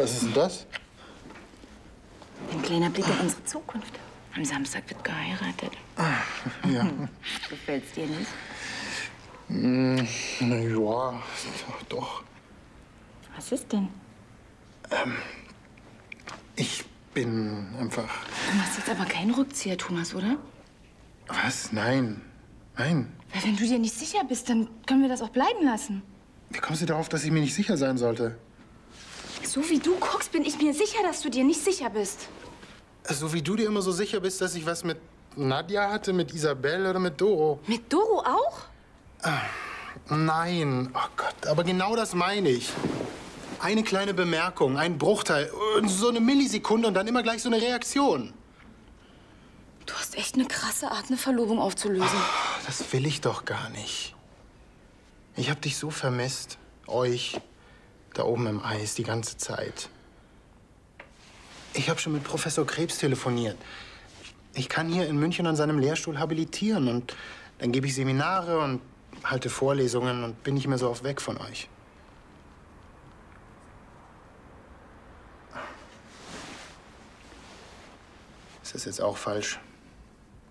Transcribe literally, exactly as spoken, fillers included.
Was ist denn das? Ein kleiner Blick in unsere Zukunft. Am Samstag wird geheiratet. Ja. Gefällt's dir nicht? Mm, na ja, doch, doch. Was ist denn? Ähm, ich bin einfach... Du machst jetzt aber keinen Rückzieher, Thomas, oder? Was? Nein. Nein. Weil wenn du dir nicht sicher bist, dann können wir das auch bleiben lassen. Wie kommst du darauf, dass ich mir nicht sicher sein sollte? So wie du guckst, bin ich mir sicher, dass du dir nicht sicher bist. So wie du dir immer so sicher bist, dass ich was mit Nadja hatte, mit Isabel oder mit Doro. Mit Doro auch? Ah, nein. Oh Gott, aber genau das meine ich. Eine kleine Bemerkung, ein Bruchteil, so eine Millisekunde und dann immer gleich so eine Reaktion. Du hast echt eine krasse Art, eine Verlobung aufzulösen. Oh, das will ich doch gar nicht. Ich hab dich so vermisst. Euch. Da oben im Eis, die ganze Zeit. Ich habe schon mit Professor Krebs telefoniert. Ich kann hier in München an seinem Lehrstuhl habilitieren. Und dann gebe ich Seminare und halte Vorlesungen und bin nicht mehr so oft weg von euch. Ist das jetzt auch falsch?